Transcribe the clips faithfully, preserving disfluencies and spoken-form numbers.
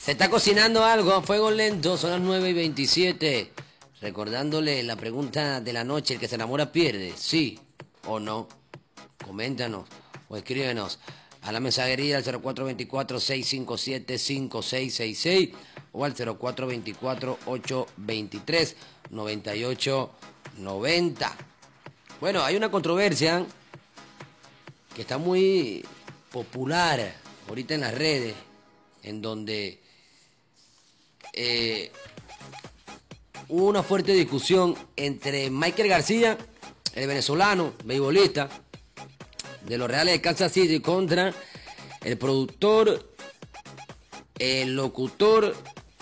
Se está cocinando algo a fuego lento, son las nueve y veintisiete. Recordándole la pregunta de la noche, ¿el que se enamora pierde? ¿Sí o no? Coméntanos o escríbenos a la mensajería al cero cuatro dos cuatro, seis cinco siete, cinco seis seis seis o al cero cuatro dos cuatro, ocho dos tres, nueve ocho nueve cero. Bueno, hay una controversia que está muy popular ahorita en las redes, en donde eh, hubo una fuerte discusión entre Michael García, el venezolano, beisbolista de los Reales de Kansas City, contra el productor, el locutor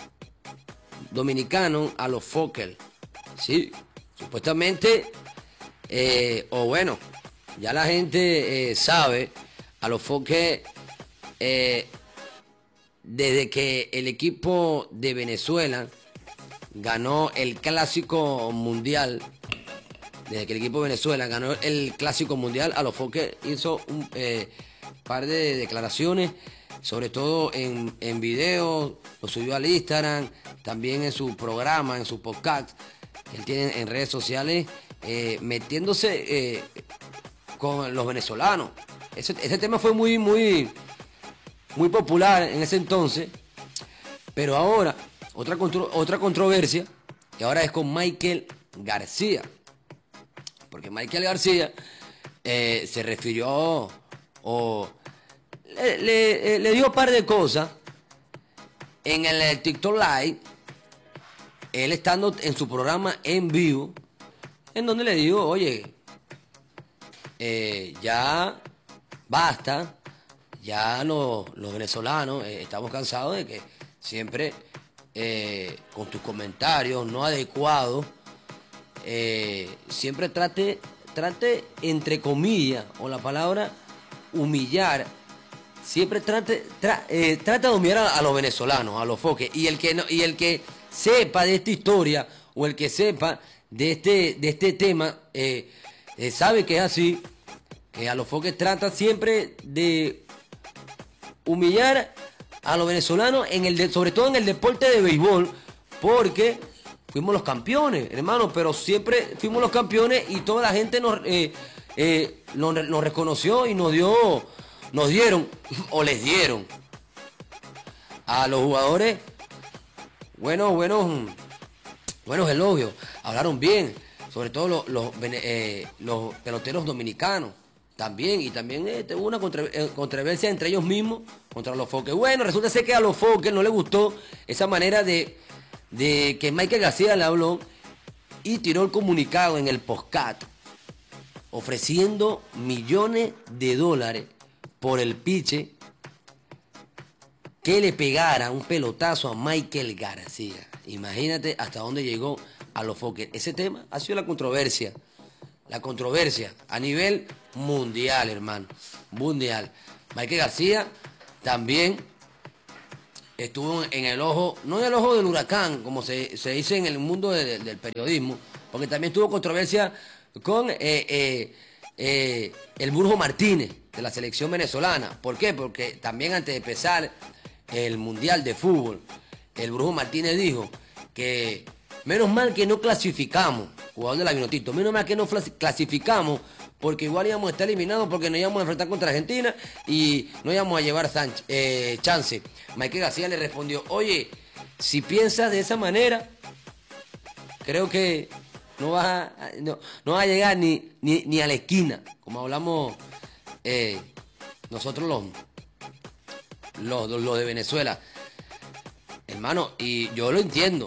dominicano Alo Fokker. Sí, supuestamente, eh, o bueno, ya la gente eh, sabe, Alo Fokker, eh, desde que el equipo de Venezuela ganó el Clásico Mundial, desde que el equipo de Venezuela ganó el Clásico Mundial, Alo Fokker hizo un eh, par de declaraciones, sobre todo en, en video, lo subió al Instagram, también en su programa, en su podcast que él tiene en redes sociales, eh, metiéndose eh, con los venezolanos. Ese, ese tema fue muy, muy, muy popular en ese entonces, pero ahora, otra, contro, otra controversia, que ahora es con Michael García. Porque Michael García eh, se refirió o le, le, le dio un par de cosas en el TikTok Live, él estando en su programa en vivo, en donde le digo, oye, eh, ya basta, ya los, los venezolanos eh, estamos cansados de que siempre eh, con tus comentarios no adecuados, Eh, siempre trate, trate entre comillas, o la palabra humillar, siempre trate, tra, eh, trata de humillar a, a los venezolanos, a los foques, y el que no, y el que sepa de esta historia, o el que sepa de este, de este tema, eh, eh, sabe que es así, que a los foques trata siempre de humillar a los venezolanos, en el de, sobre todo en el deporte de béisbol, porque fuimos los campeones, hermano, pero siempre fuimos los campeones y toda la gente nos, eh, eh, nos, nos reconoció y nos dio, nos dieron, o les dieron a los jugadores buenos, buenos, buenos elogios. Hablaron bien, sobre todo los, los, eh, los peloteros dominicanos también, y también eh, hubo una contra, eh, controversia entre ellos mismos contra los Fokker. Bueno, resulta ser que a los Fokker no les gustó esa manera de de que Michael García le habló y tiró el comunicado en el podcast ofreciendo millones de dólares por el piche que le pegara un pelotazo a Michael García. Imagínate hasta dónde llegó Alo Fokker. Ese tema ha sido la controversia, la controversia a nivel mundial, hermano, mundial. Michael García también estuvo en el ojo, no en el ojo del huracán, como se, se dice en el mundo de, de, del periodismo, porque también tuvo controversia con eh, eh, eh, el Burjo Martínez de la selección venezolana. ¿Por qué? Porque también antes de empezar el Mundial de Fútbol, el Burjo Martínez dijo que menos mal que no clasificamos, jugador de la Vinotito, menos mal que no clasificamos, porque igual íbamos a estar eliminados, porque nos íbamos a enfrentar contra Argentina y no íbamos a llevar eh, chance. Michael García le respondió, oye, si piensas de esa manera, creo que no vas a, no, no vas a llegar ni, ni, ni a la esquina, como hablamos eh, nosotros los, los, los de Venezuela. Hermano, y yo lo entiendo,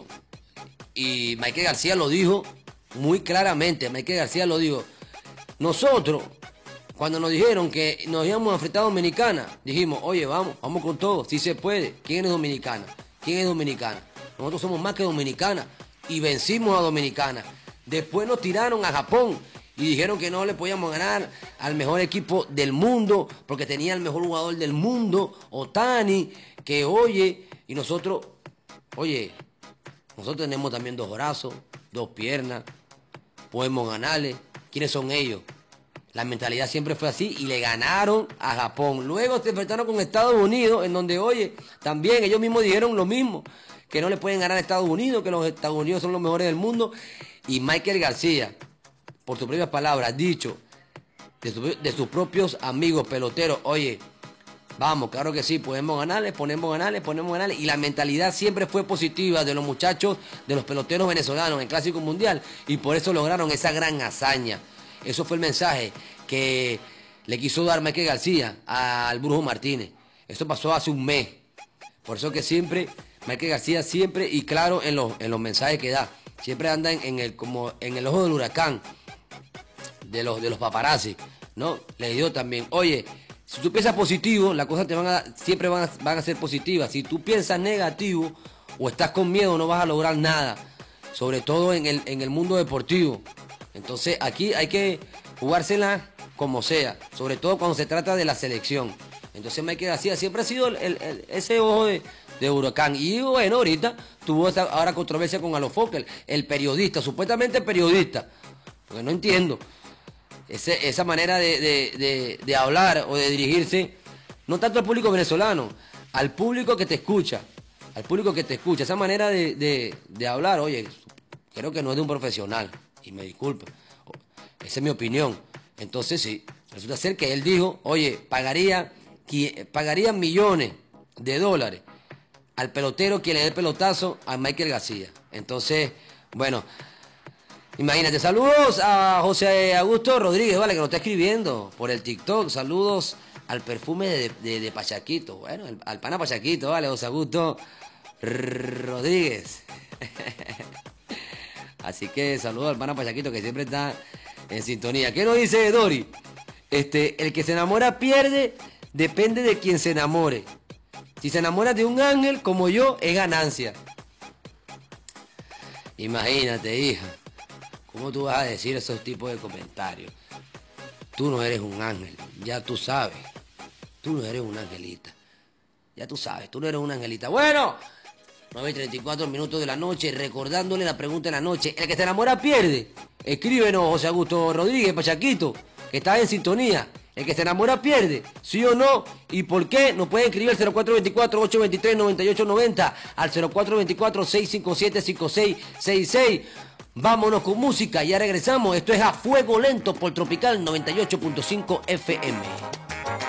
y Michael García lo dijo muy claramente, Michael García lo dijo. Nosotros, cuando nos dijeron que nos íbamos a enfrentar a Dominicana, dijimos, oye, vamos, vamos con todo, si se puede. ¿Quién es Dominicana? ¿Quién es Dominicana? Nosotros somos más que Dominicana y vencimos a Dominicana. Después nos tiraron a Japón y dijeron que no le podíamos ganar al mejor equipo del mundo porque tenía el mejor jugador del mundo, Otani, que oye, y nosotros, oye, nosotros tenemos también dos brazos, dos piernas, podemos ganarle. ¿Quiénes son ellos? La mentalidad siempre fue así y le ganaron a Japón. Luego se enfrentaron con Estados Unidos, en donde, oye, también ellos mismos dijeron lo mismo, que no le pueden ganar a Estados Unidos, que los Estados Unidos son los mejores del mundo. Y Michael García, por sus propias palabras, dicho de, su, de sus propios amigos peloteros, oye, vamos, claro que sí, podemos ganarles, ponemos ganarles, ponemos ganarles. Y la mentalidad siempre fue positiva de los muchachos, de los peloteros venezolanos en el Clásico Mundial. Y por eso lograron esa gran hazaña. Eso fue el mensaje que le quiso dar Michael García al Brujo Martínez. Eso pasó hace un mes. Por eso que siempre, Michael García siempre, y claro en los, en los mensajes que da, siempre anda en, en, el, como en el ojo del huracán de los, de los paparazzi, ¿no? Le dio también, oye, si tú piensas positivo, las cosas te van a, siempre van a, van a ser positivas. Si tú piensas negativo o estás con miedo, no vas a lograr nada. Sobre todo en el, en el mundo deportivo. Entonces aquí hay que jugársela como sea, sobre todo cuando se trata de la selección. Entonces Michael García siempre ha sido el, el, el, ese ojo de, de huracán. Y bueno, ahorita tuvo esa, ahora controversia con Alofoque, el, el periodista, supuestamente periodista, porque no entiendo ese, esa manera de, de, de, de hablar o de dirigirse, no tanto al público venezolano, al público que te escucha, al público que te escucha, esa manera de, de, de hablar, oye, creo que no es de un profesional. Y me disculpa, esa es mi opinión. Entonces sí, resulta ser que él dijo, oye, pagaría, pagaría millones de dólares al pelotero que le dé el pelotazo a Michael García. Entonces, bueno, imagínate, saludos a José Augusto Rodríguez, vale, que nos está escribiendo por el TikTok, saludos al perfume de, de, de Pachaquito, bueno, al, al pana Pachaquito, vale, José Augusto Rodríguez. Así que saludos al pana Pachaquito que siempre está en sintonía. ¿Qué nos dice Dori? Este, el que se enamora pierde, depende de quien se enamore. Si se enamora de un ángel como yo, es ganancia. Imagínate, hija, ¿cómo tú vas a decir esos tipos de comentarios? Tú no eres un ángel, ya tú sabes. Tú no eres una angelita. Ya tú sabes, tú no eres una angelita. Bueno, nueve y treinta y cuatro minutos de la noche, recordándole la pregunta de la noche. ¿El que se enamora pierde? Escríbenos, José Augusto Rodríguez, Pachaquito, que está en sintonía. ¿El que se enamora pierde? ¿Sí o no? ¿Y por qué? Nos puede escribir al cero cuatro dos cuatro, ocho dos tres, nueve ocho nueve cero, al cero cuatro dos cuatro, seis cinco siete, cinco seis seis seis. Vámonos con música, ya regresamos. Esto es A Fuego Lento por Tropical noventa y ocho punto cinco F M.